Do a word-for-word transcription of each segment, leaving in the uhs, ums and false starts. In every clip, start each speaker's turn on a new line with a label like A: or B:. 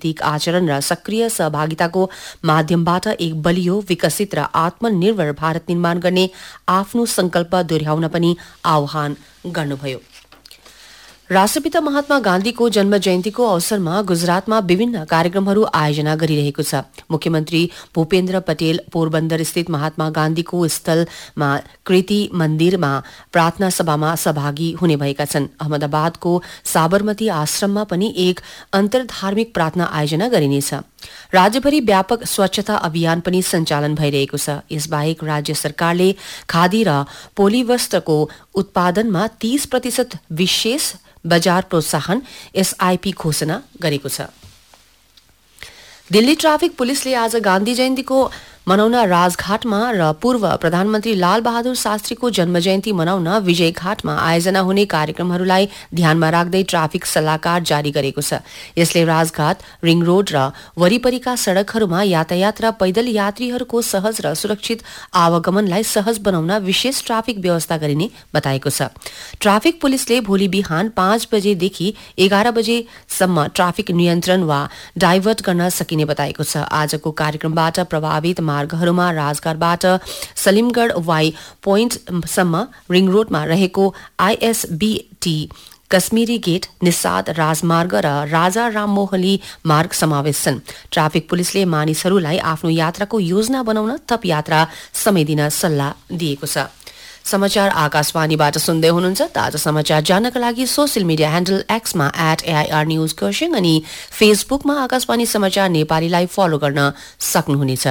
A: नैतिक आचरण र सक्रिय सहभागिताको माध्यमबाट एक बलियो, विकसित र आत्मनिर्भर भारत निर्माण गर्ने आफ्नो संकल्प दोहोर्याउन पनि आह्वान गर्नुभयो। राष्ट्रपिता महात्मा गान्धीको जन्म जयन्तीको अवसरमा गुजरातमा विभिन्न कार्यक्रमहरू आयोजना गरिरहेको छ। मुख्यमन्त्री भूपेन्द्र पटेल पोरबन्दर स्थित महात्मा गान्धीको स्थलमा कृति मन्दिरमा प्रार्थना सभामा सहभागी हुने भएका छन्। अहमदाबादको साबरमती आश्रममा पनि एक अन्तर्धार्मिक प्रार्थना आयोजना गरिनेछ। राज्यभरि व्यापक स्वच्छता अभियान पनि सञ्चालन भइरहेको छ। यसबाहेक राज्य सरकारले खादी र पोलिवस्त्रको उत्पादनमा तीस प्रतिशत विशेष बजार प्रोत्साहन एसआईपी घोषणा गरेको छ। दिल्ली ट्राफिक पुलिसले आज गान्धी जयन्तीको मनाउन राजघाटमा र पूर्व प्रधानमन्त्री लाल बहादुर शास्त्रीको जन्म जयन्ती मनाउन विजयघाटमा आयोजना हुने कार्यक्रमहरूलाई ध्यानमा राख्दै ट्राफिक सल्लाहकार जारी गरेको छ। यसले राजघाट, रिङ रोड र वरिपरिका सड़कहरूमा यातायात र पैदल यात्रीहरूको सहज र सुरक्षित आवागमनलाई सहज बनाउन विशेष ट्राफिक व्यवस्था गरिने बताएको छ। ट्राफिक पुलिसले भोलि बिहान पाँच बजेदेखि एघार बजेसम्म ट्राफिक नियन्त्रण वा डाइभर्ट गर्न सकिने बताएको छ। आजको कार्यक्रमबाट प्रभावित मार्गहरूमा राजघाटबाट सलिमगढ़ वाई पोइन्टसम्म, रिङ रोडमा रहेको आईएसबीटी कश्मीरी गेट, निषाद राजमार्ग र राजा राममोहली मार्ग समावेश छन्। ट्राफिक पुलिसले मानिसहरूलाई आफ्नो यात्राको योजना बनाउन थप यात्रा समय दिन सल्लाह दिएको छ। समाचार आकाशवाणीबाट सुन्दै हुनुहुन्छ। ताजा समाचार जान्नका लागि social media handle एक्समा at AIR news Kurseong अनि फेसबुकमा आकाशवाणी समाचार नेपालीलाई फलो गर्न सक्नुहुनेछ।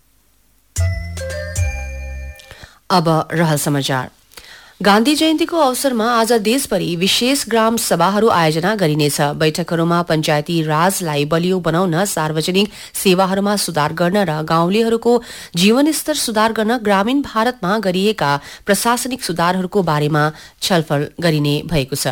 A: अब रहल समाचार। गान्धी जयन्तीको अवसरमा आज देशभरि विशेष ग्राम सभाहरू आयोजना गरिनेछ। बैठकहरूमा पञ्चायती राजलाई बलियो बनाउन, सार्वजनिक सेवाहरूमा सुधार गर्न र गाउँलेहरूको जीवनस्तर सुधार गर्न ग्रामीण भारतमा गरिएका प्रशासनिक सुधारहरूको बारेमा छलफल गरिने भएको छ।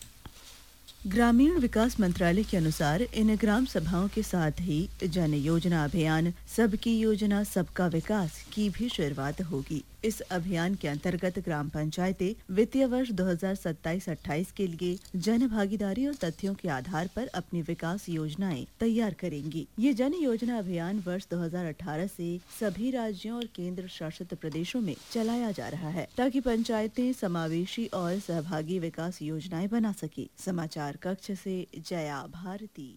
B: ग्रामीण विकास मंत्रालय के अनुसार इन ग्राम सभाओं के साथ ही जन योजना अभियान सबकी योजना सबका विकास की भी शुरुआत होगी। इस अभियान के अंतर्गत ग्राम पंचायतें वित्तीय वर्ष दो हज़ार सत्ताईस अट्ठाईस के लिए जन भागीदारी और तथ्यों के आधार पर अपनी विकास योजनाएं तैयार करेंगी। ये जन योजना अभियान वर्ष दो हज़ार अठारह से सभी राज्यों और केंद्र शासित प्रदेशों में चलाया जा रहा है, ताकि पंचायतें समावेशी और सहभागी विकास योजनाएं बना सके। समाचार कक्ष से जया भारती।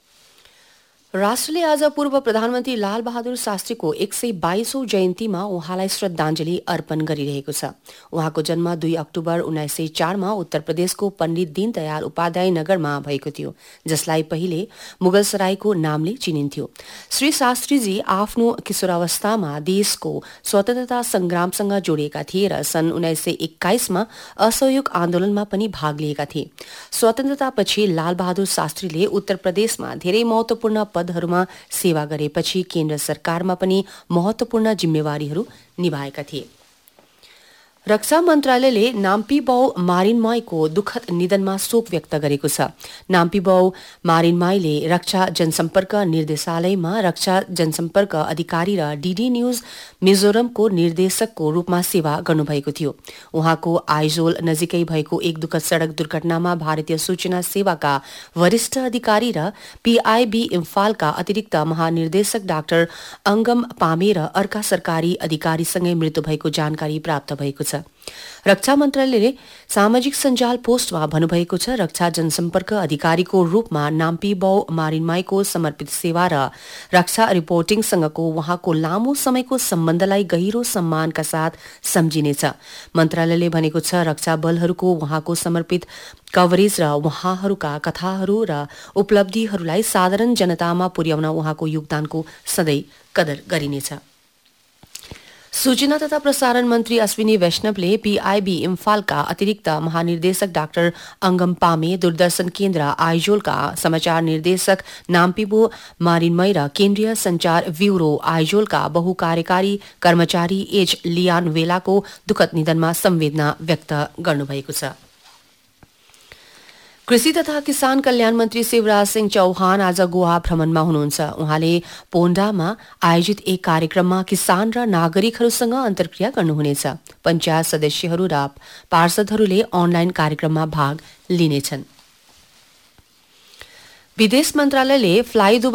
A: राष्ट्रले आज पूर्व प्रधानमन्त्री लाल बहादुर शास्त्रीको एक सय बाइसौं जयन्तीमा उहाँलाई श्रद्धाञ्जली अर्पण गरिरहेको छ। उहाँको जन्म दुई अक्टोबर उन्नाइस सय चारमा उत्तर प्रदेशको पण्डित दीनदयाल उपाध्याय नगरमा भएको थियो, जसलाई पहिले मुगलसरायको नामले चिनिन्थ्यो। श्री शास्त्रीजी आफ्नो किशोरावस्थामा देशको स्वतन्त्रता संग्रामसँग जोडिएका थिए र सन् उन्नाइस सय एक्काइसमा असहयोग आन्दोलनमा पनि भाग लिएका थिए। स्वतन्त्रतापछि लाल बहादुर शास्त्रीले उत्तर प्रदेशमा धेरै महत्वपूर्ण पदहरूमा सेवा गरेपछि केन्द्र सरकारमा पनि महत्वपूर्ण जिम्मेवारीहरू निभाएका थिए। रक्षा मन्त्रालयले नाम्पीबाउ मारिनमाईको दुःखद निधनमा शोक व्यक्त गरेको छ। नाम्पीबाउ मारिनमाईले रक्षा जनसम्पर्क निर्देशालयमा रक्षा जनसम्पर्क अधिकारी र डीडी न्यूज मिजोरमको निर्देशकको रूपमा सेवा गर्नुभएको थियो। उहाँको आइजोल नजिकै भएको एक दुःखद सड़क दुर्घटनामा भारतीय सूचना सेवाका वरिष्ठ अधिकारी र पीआईबी इम्फालका अतिरिक्त महानिर्देशक डाक्टर अंगम पामे र अर्का सरकारी अधिकारीसँगै मृत्यु भएको जानकारी प्राप्त भएको छ। रक्षा मन्त्रालयले सामाजिक सञ्जाल पोस्टमा भन्नुभएको छ, रक्षा जनसम्पर्क अधिकारीको रूपमा नाम्पीबाउ मारिनमाईको समर्पित सेवा र रक्षा रिपोर्टिङसँगको उहाँको लामो समयको सम्बन्धलाई गहिरो सम्मानका साथ सम्झिनेछ। मन्त्रालयले भनेको छ, रक्षा बलहरूको उहाँको समर्पित कभरेज र उहाँहरूका कथाहरू र उपलब्धिहरूलाई साधारण जनतामा पुर्याउन उहाँको योगदानको सधैँ कदर गरिनेछ। सूचना तथा प्रसारण मन्त्री अश्विनी वैष्णवले पीआईबी इम्फालका अतिरिक्त महानिर्देशक डाक्टर अंगम पामे, दूरदर्शन केन्द्र आइजोलका समाचार निर्देशक नाम्पीबो मारिनमाई र केन्द्रीय संचार ब्यूरो आइजोलका बहुकार्यकारी कर्मचारी एच लियान वेलाको दुःखद निधनमा संवेदना व्यक्त गर्नुभएको छ। कृषि तथा किसान कल्याण मन्त्री शिवराज सिंह चौहान आज गोवा भ्रमणमा हुनुहुन्छ। उहाँले पोन्डामा आयोजित एक कार्यक्रममा किसान र नागरिकहरूसँग अन्तर्क्रिया गर्नुहुनेछ। पञ्चायत सदस्यहरू र पार्षदहरूले अनलाइन कार्यक्रममा भाग लिनेछन्। विदेश मन्त्रालयले फ्लाइ